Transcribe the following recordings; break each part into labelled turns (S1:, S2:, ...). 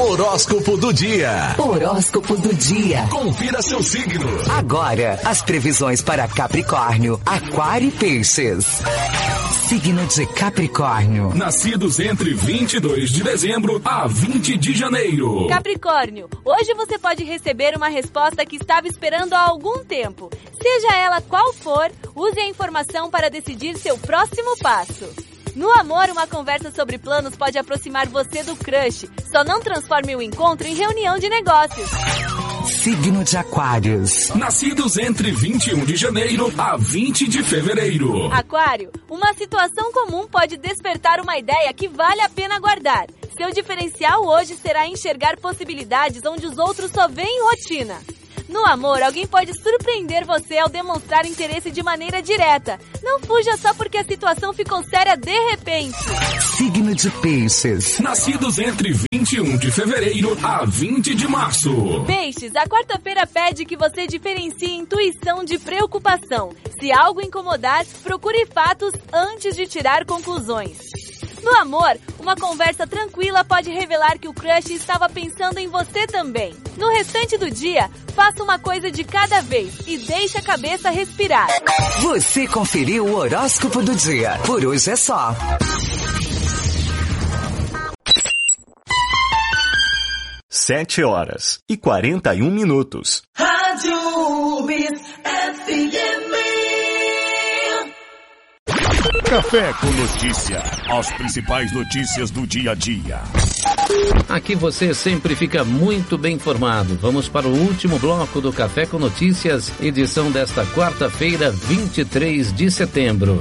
S1: Horóscopo do dia.
S2: Horóscopo do dia.
S1: Confira seu signo.
S2: Agora, as previsões para Capricórnio, Aquário e Peixes. Signo de Capricórnio.
S1: Nascidos entre 22 de dezembro a 20 de janeiro.
S3: Capricórnio, hoje você pode receber uma resposta que estava esperando há algum tempo. Seja ela qual for, use a informação para decidir seu próximo passo. No amor, uma conversa sobre planos pode aproximar você do crush. Só não transforme o encontro em reunião de negócios.
S2: Signo de Aquários.
S1: Nascidos entre 21 de janeiro a 20 de fevereiro.
S3: Aquário, uma situação comum pode despertar uma ideia que vale a pena guardar. Seu diferencial hoje será enxergar possibilidades onde os outros só veem rotina. No amor, alguém pode surpreender você ao demonstrar interesse de maneira direta. Não fuja só porque a situação ficou séria de repente.
S2: Signo de Peixes.
S1: Nascidos entre 21 de fevereiro a 20 de março.
S3: Peixes, a quarta-feira pede que você diferencie intuição de preocupação. Se algo incomodar, procure fatos antes de tirar conclusões. No amor, uma conversa tranquila pode revelar que o crush estava pensando em você também. No restante do dia, faça uma coisa de cada vez e deixe a cabeça respirar.
S2: Você conferiu o horóscopo do dia. Por hoje é só.
S4: Sete horas e 41 minutos.
S5: Rádio UBS FM.
S6: Café com Notícia. As principais notícias do dia a dia.
S7: Aqui você sempre fica muito bem informado. Vamos para o último bloco do Café com Notícias, edição desta quarta-feira, 23 de setembro.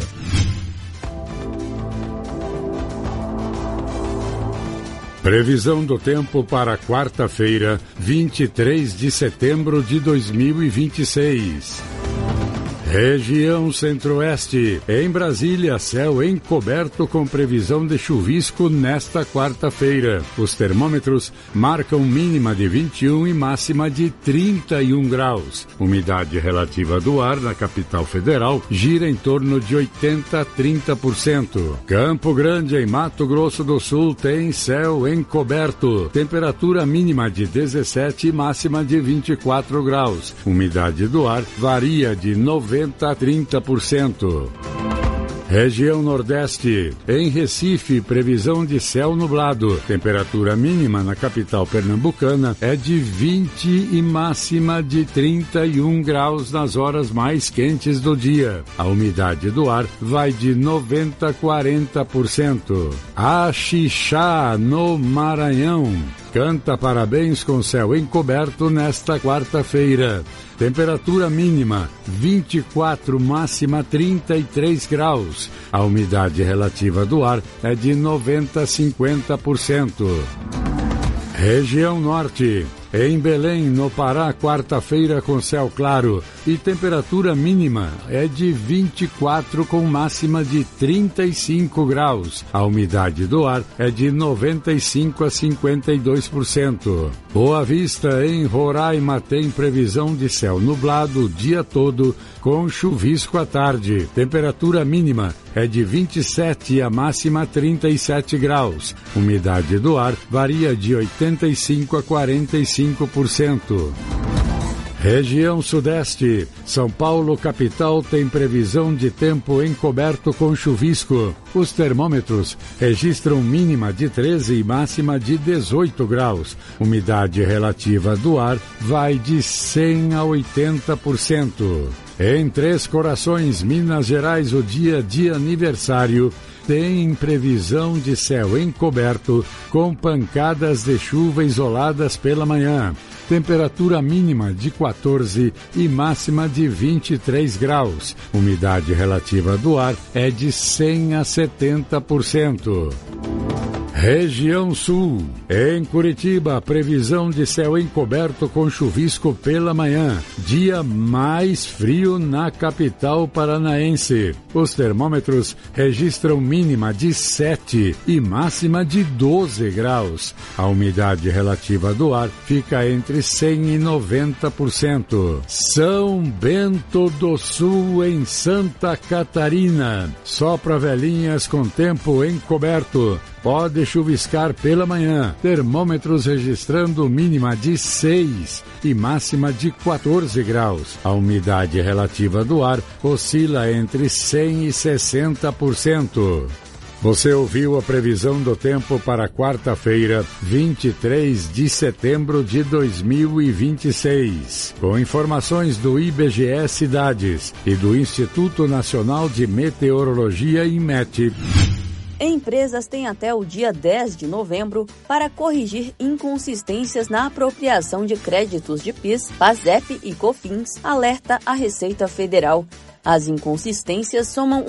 S8: Previsão do tempo para quarta-feira, 23 de setembro de 2026. Região Centro-Oeste. Em Brasília, céu encoberto com previsão de chuvisco nesta quarta-feira. Os termômetros marcam mínima de 21 e máxima de 31 graus. Umidade relativa do ar na capital federal gira em torno de 80 a 30%. Campo Grande, em Mato Grosso do Sul, tem céu encoberto. Temperatura mínima de 17 e máxima de 24 graus. Umidade do ar varia de 90 a 30%. Região Nordeste. Em Recife, previsão de céu nublado. Temperatura mínima na capital pernambucana é de 20 e máxima de 31 graus nas horas mais quentes do dia. A umidade do ar vai de 90 a 40%. Axixá, no Maranhão. Canta parabéns com céu encoberto nesta quarta-feira. Temperatura mínima 24, máxima 33 graus. A umidade relativa do ar é de 90 a 50%. Região Norte. Em Belém, no Pará, quarta-feira com céu claro e temperatura mínima é de 24 com máxima de 35 graus. A umidade do ar é de 95 a 52%. Boa Vista, em Roraima, tem previsão de céu nublado o dia todo com chuvisco à tarde. Temperatura mínima é de 27 e a máxima 37 graus. Umidade do ar varia de 85 a 45%. Região Sudeste. São Paulo, capital, tem previsão de tempo encoberto com chuvisco. Os termômetros registram mínima de 13 e máxima de 18 graus. Umidade relativa do ar vai de 100 a 80%. Em Três Corações, Minas Gerais, o dia de aniversário tem previsão de céu encoberto com pancadas de chuva isoladas pela manhã. Temperatura mínima de 14 e máxima de 23 graus. Umidade relativa do ar é de 100 a 70%. Região Sul. Em Curitiba, previsão de céu encoberto com chuvisco pela manhã. Dia mais frio na capital paranaense. Os termômetros registram mínima de 7 e máxima de 12 graus. A umidade relativa do ar fica entre 100 e 90%. São Bento do Sul, em Santa Catarina. Só para velhinhas com tempo encoberto. Pode chuviscar pela manhã. Termômetros registrando mínima de 6 e máxima de 14 graus. A umidade relativa do ar oscila entre 100% e 60%. Você ouviu a previsão do tempo para quarta-feira, 23 de setembro de 2026. Com informações do IBGE Cidades e do Instituto Nacional de Meteorologia, IMET.
S9: Empresas têm até o dia 10 de novembro para corrigir inconsistências na apropriação de créditos de PIS, PASEP e COFINS, alerta a Receita Federal. As inconsistências somam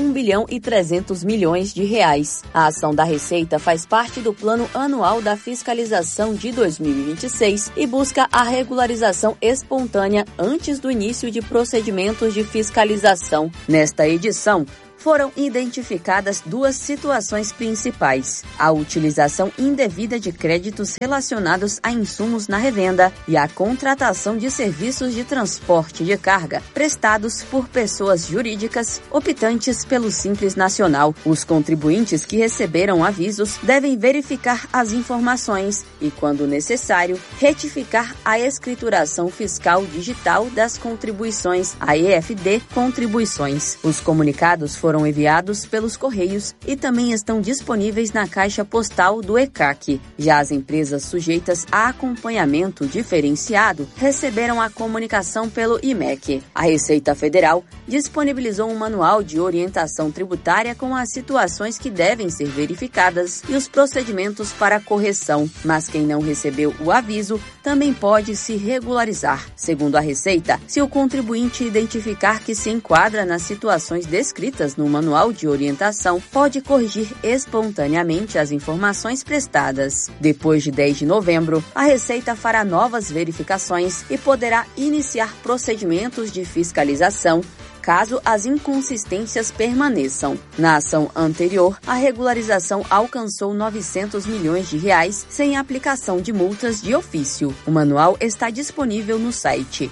S9: 1,3 bilhão de reais. A ação da Receita faz parte do Plano Anual da Fiscalização de 2026 e busca a regularização espontânea antes do início de procedimentos de fiscalização. Nesta edição, foram identificadas duas situações principais: a utilização indevida de créditos relacionados a insumos na revenda e a contratação de serviços de transporte de carga prestados por pessoas jurídicas optantes pelo Simples Nacional. Os contribuintes que receberam avisos devem verificar as informações e, quando necessário, retificar a escrituração fiscal digital das contribuições, a EFD Contribuições. Os comunicados foram enviados pelos Correios e também estão disponíveis na caixa postal do ECAC. Já as empresas sujeitas a acompanhamento diferenciado receberam a comunicação pelo IMEC. A Receita Federal disponibilizou um manual de orientação tributária com as situações que devem ser verificadas e os procedimentos para correção, mas quem não recebeu o aviso também pode se regularizar. Segundo a Receita, se o contribuinte identificar que se enquadra nas situações descritas no manual de orientação, pode corrigir espontaneamente as informações prestadas. Depois de 10 de novembro, a Receita fará novas verificações e poderá iniciar procedimentos de fiscalização caso as inconsistências permaneçam. Na ação anterior, a regularização alcançou 900 milhões de reais sem aplicação de multas de ofício. O manual está disponível no site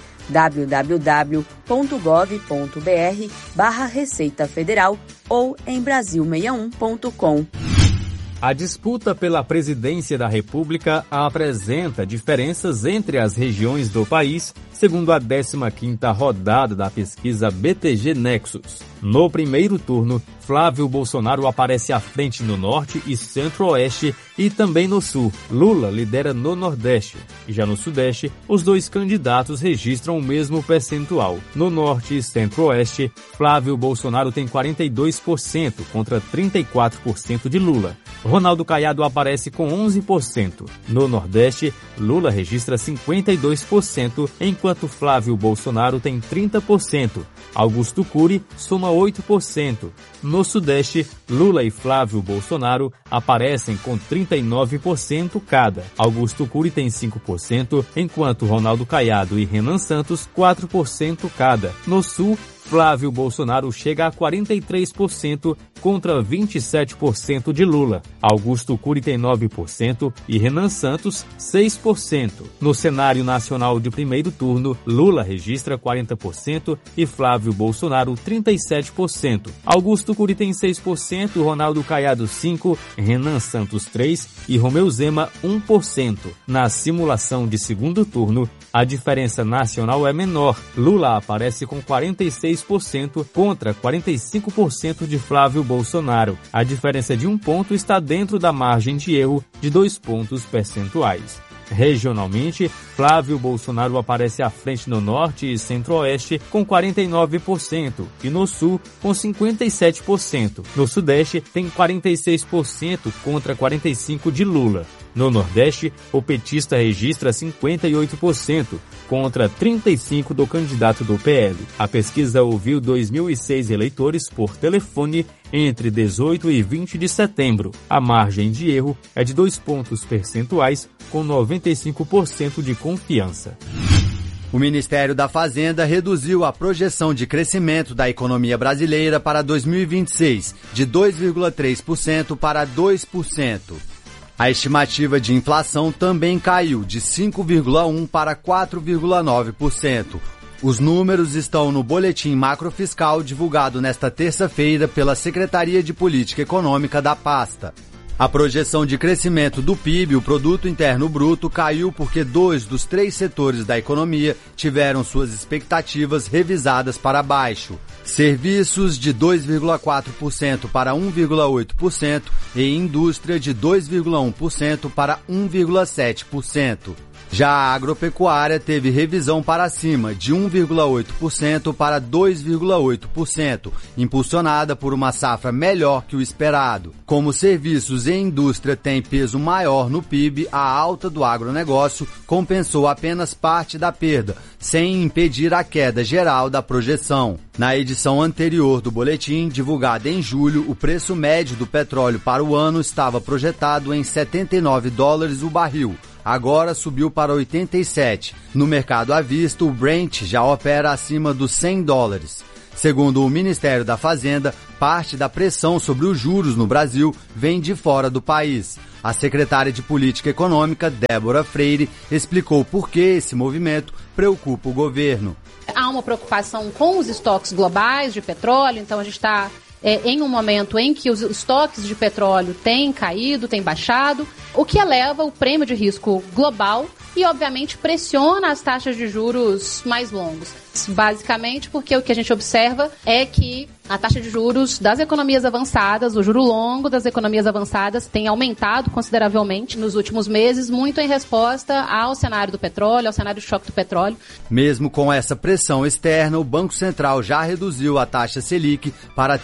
S9: www.gov.br/Receita Federal ou em brasil61.com.
S10: A disputa pela presidência da República apresenta diferenças entre as regiões do país, segundo a 15ª rodada da pesquisa BTG Nexus. No primeiro turno, Flávio Bolsonaro aparece à frente no Norte e Centro-Oeste e também no Sul. Lula lidera no Nordeste. Já no Sudeste, os dois candidatos registram o mesmo percentual. No Norte e Centro-Oeste, Flávio Bolsonaro tem 42% contra 34% de Lula. Ronaldo Caiado aparece com 11%. No Nordeste, Lula registra 52%, enquanto Flávio Bolsonaro tem 30%. Augusto Cury soma 8%. No Sudeste, Lula e Flávio Bolsonaro aparecem com 39% cada. Augusto Cury tem 5%, enquanto Ronaldo Caiado e Renan Santos 4% cada. No Sul, Flávio Bolsonaro chega a 43% contra 27% de Lula. Augusto Cury tem 9% e Renan Santos 6%. No cenário nacional de primeiro turno, Lula registra 40% e Flávio Bolsonaro 37%. Augusto Cury tem 6%, Ronaldo Caiado 5%, Renan Santos 3% e Romeu Zema 1%. Na simulação de segundo turno, a diferença nacional é menor. Lula aparece com 46% contra 45% de Flávio Bolsonaro. A diferença de 1 ponto está dentro da margem de erro de 2 pontos percentuais. Regionalmente, Flávio Bolsonaro aparece à frente no Norte e Centro-Oeste com 49% e no Sul com 57%. No Sudeste tem 46% contra 45% de Lula. No Nordeste, o petista registra 58% contra 35% do candidato do PL. A pesquisa ouviu 2.006 eleitores por telefone entre 18 e 20 de setembro. A margem de erro é de 2 pontos percentuais, com 95% de confiança.
S11: O Ministério da Fazenda reduziu a projeção de crescimento da economia brasileira para 2026, de 2,3% para 2%. A estimativa de inflação também caiu de 5,1% para 4,9%. Os números estão no boletim macrofiscal divulgado nesta terça-feira pela Secretaria de Política Econômica da pasta. A projeção de crescimento do PIB, o Produto Interno Bruto, caiu porque 2 dos 3 setores da economia tiveram suas expectativas revisadas para baixo. Serviços de 2,4% para 1,8% e indústria de 2,1% para 1,7%. Já a agropecuária teve revisão para cima, de 1,8% para 2,8%, impulsionada por uma safra melhor que o esperado. Como serviços e indústria têm peso maior no PIB, a alta do agronegócio compensou apenas parte da perda, sem impedir a queda geral da projeção. Na edição anterior do boletim, divulgada em julho, o preço médio do petróleo para o ano estava projetado em $79 o barril. Agora subiu para 87. No mercado à vista, o Brent já opera acima dos $100. Segundo o Ministério da Fazenda, parte da pressão sobre os juros no Brasil vem de fora do país. A secretária de Política Econômica, Débora Freire, explicou por que esse movimento preocupa o governo.
S12: Há uma preocupação com os estoques globais de petróleo, então a gente está em um momento em que os estoques de petróleo têm caído, têm baixado, o que eleva o prêmio de risco global e, obviamente, pressiona as taxas de juros mais longos. Basicamente porque o que a gente observa é que a taxa de juros das economias avançadas, o juro longo das economias avançadas tem aumentado consideravelmente nos últimos meses, muito em resposta ao cenário do petróleo, ao cenário de choque do petróleo.
S11: Mesmo com essa pressão externa, o Banco Central já reduziu a taxa Selic para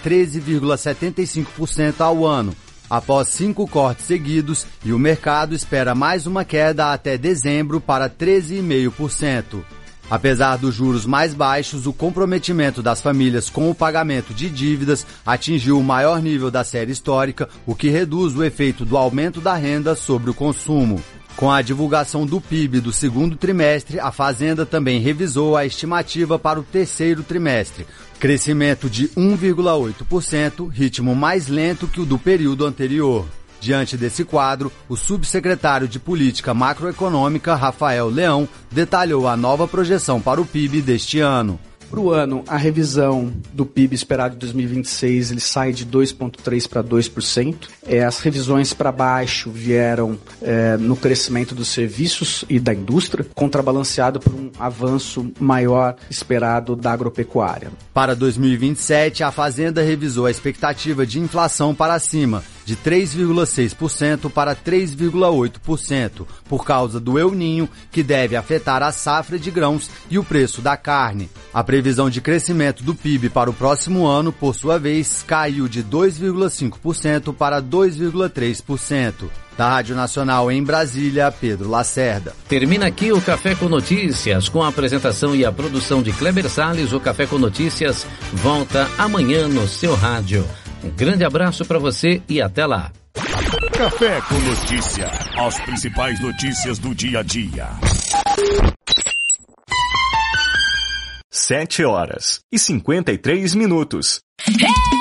S11: 13,75% ao ano, após 5 cortes seguidos, e o mercado espera mais uma queda até dezembro para 13,5%. Apesar dos juros mais baixos, o comprometimento das famílias com o pagamento de dívidas atingiu o maior nível da série histórica, o que reduz o efeito do aumento da renda sobre o consumo. Com a divulgação do PIB do segundo trimestre, a Fazenda também revisou a estimativa para o terceiro trimestre. Crescimento de 1,8%, ritmo mais lento que o do período anterior. Diante desse quadro, o subsecretário de Política Macroeconômica, Rafael Leão, detalhou a nova projeção para o PIB deste ano.
S13: Para o ano, a revisão do PIB esperado de 2026 ele sai de 2,3% para 2%. As revisões para baixo vieram no crescimento dos serviços e da indústria, contrabalanceado por um avanço maior esperado da agropecuária.
S11: Para 2027, a Fazenda revisou a expectativa de inflação para cima, de 3,6% para 3,8%, por causa do El Niño, que deve afetar a safra de grãos e o preço da carne. A previsão de crescimento do PIB para o próximo ano, por sua vez, caiu de 2,5% para 2,3%. Da Rádio Nacional em Brasília, Pedro Lacerda.
S7: Termina aqui o Café com Notícias, com a apresentação e a produção de Kleber Salles. O Café com Notícias volta amanhã no seu rádio. Um grande abraço para você e até lá.
S6: Café com Notícia. As principais notícias do dia a dia.
S4: 7h53.